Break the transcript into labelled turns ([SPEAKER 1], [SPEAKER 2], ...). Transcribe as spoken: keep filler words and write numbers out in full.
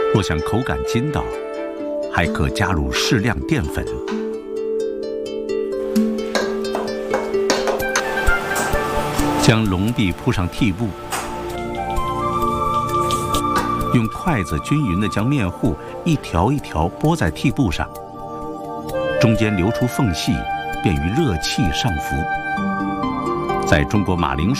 [SPEAKER 1] 若想口感筋道，还可加入适量淀粉。将笼屉铺上屉布，用筷子均匀地将面糊一条一条拨在屉布上，中间留出缝隙，便于热气上浮。在中国马铃薯